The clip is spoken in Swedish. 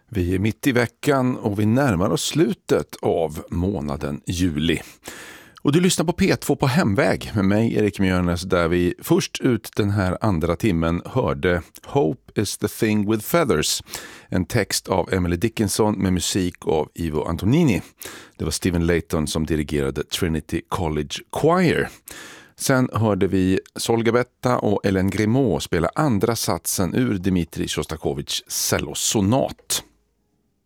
Vi är mitt i veckan och vi närmar oss slutet av månaden juli. Och du lyssnar på P2 på hemväg med mig Erik Mjörnes, där vi först ut den här andra timmen hörde Hope is the thing with feathers. En text av Emily Dickinson med musik av Ivo Antonini. Det var Stephen Layton som dirigerade Trinity College Choir. Sen hörde vi Sol Gabetta och Hélène Grimaud spela andra satsen ur Dmitrij Sjostakovitjs cellosonat.